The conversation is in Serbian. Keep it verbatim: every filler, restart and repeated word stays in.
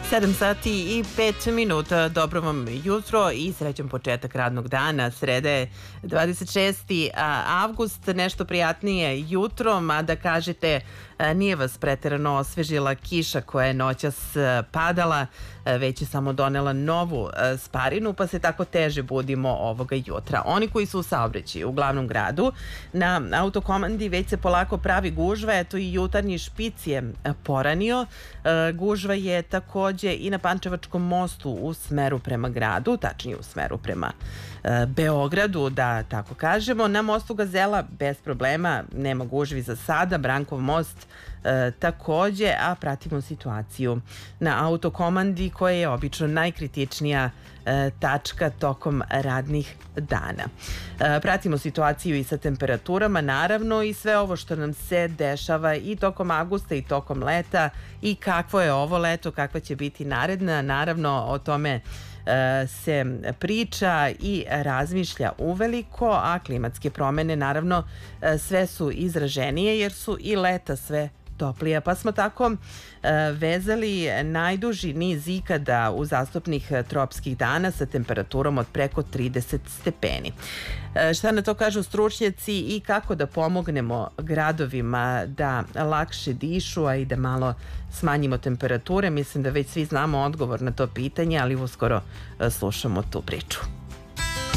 sedam sati i pet minuta. Dobro vam jutro i srećan početak radnog dana. Sreda je dvadeset šesti avgust, nešto prijatnije jutro, mada kažete nije vas preterano osvežila kiša koja je noćas padala, već je samo donela novu sparinu, pa se tako teže budimo ovoga jutra. Oni koji su u saobraćaju u glavnom gradu, na autokomandi već se polako pravi gužva, eto i jutarnji špic je poranio. Gužva je takođe i na Pančevačkom mostu u smeru prema gradu, tačnije u smeru prema Beogradu, da tako kažemo. Na mostu Gazela bez problema, nema gužvi za sada. Brankov most e, takođe, a pratimo situaciju na autokomandi koja je obično najkritičnija e, tačka tokom radnih dana. E, pratimo situaciju i sa temperaturama, naravno, i sve ovo što nam se dešava i tokom avgusta i tokom leta i kakvo je ovo leto, kakva će biti naredna. Naravno, o tome se priča i razmišlja uveliko, a klimatske promene naravno sve su izraženije jer su i leta sve toplija, pa smo tako vezali najduži niz ikada uzastopnih tropskih dana sa temperaturom od preko trideset stepeni. Šta na to kažu stručnjaci i kako da pomognemo gradovima da lakše dišu, a i da malo smanjimo temperature? Mislim da već svi znamo odgovor na to pitanje, ali uskoro slušamo tu priču.